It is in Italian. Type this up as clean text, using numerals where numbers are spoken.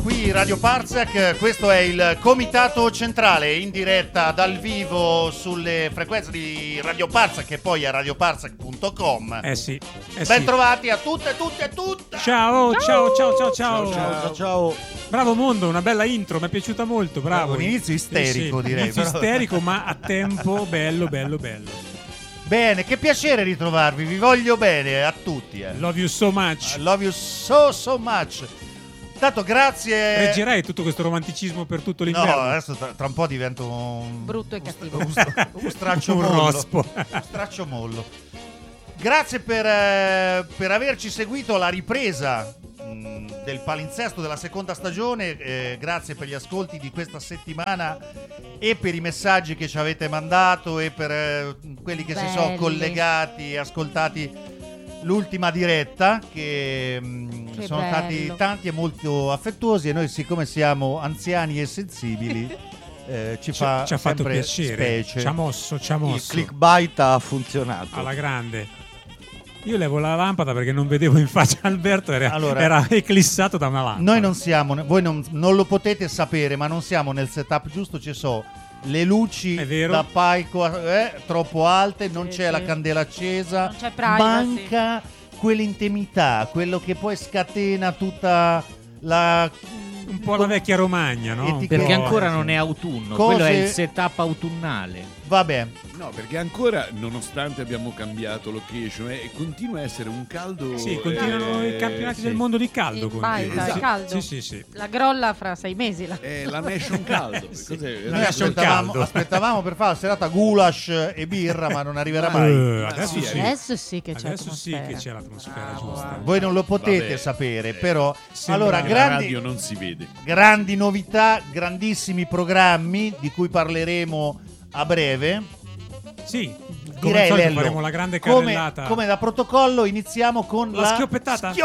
qui Radio Parzak, questo è il Comitato Centrale in diretta dal vivo sulle frequenze di Radio Parzak e poi a radioparzak.com. Sì. Ben trovati a tutte e tutte. Ciao. Ciao. Bravo Mondo, una bella intro, mi è piaciuta molto, bravo. Un inizio isterico, direi. Inizio isterico, ma a tempo bello. Bene, che piacere ritrovarvi, vi voglio bene a tutti. Love you so much. I love you so much. Tanto grazie. Reggerai tutto questo romanticismo per tutto l'inverno? No, adesso tra un po' divento un brutto e cattivo. Un straccio un mollo. rospo. Un straccio mollo. Grazie per averci seguito alla ripresa del palinsesto della seconda stagione. Grazie per gli ascolti di questa settimana e per i messaggi che ci avete mandato e per quelli che si sono collegati e ascoltati l'ultima diretta, che sono stati tanti e molto affettuosi, e noi, siccome siamo anziani e sensibili, ci ha fatto piacere, specie. ci ha mosso. Il clickbait ha funzionato alla grande. Io levo la lampada perché non vedevo in faccia Alberto, era eclissato da una lampada. Noi non siamo, voi non lo potete sapere, ma non siamo nel setup giusto. Ci sono le luci da palco troppo alte, non c'è la candela accesa, non c'è privacy. Manca quell'intimità, quello che poi scatena tutta la... Un po' la vecchia Romagna, no? Perché ancora non è autunno, quello è il setup autunnale. Vabbè. No, perché ancora, nonostante abbiamo cambiato location, continua a essere un caldo. Sì, continuano i campionati del mondo di caldo. Esatto. Caldo. Sì. La grolla fra 6 mesi. La Nation caldo. Noi aspettavamo per fare la serata goulash e birra, ma non arriverà mai. Adesso sì che c'è l'atmosfera giusta. Voi non lo potete sapere, però. Allora, la radio non si vede. Grandi novità, grandissimi programmi di cui parleremo a breve. Sì, direi faremo la grande carrellata. Come da protocollo iniziamo con la schioppettata.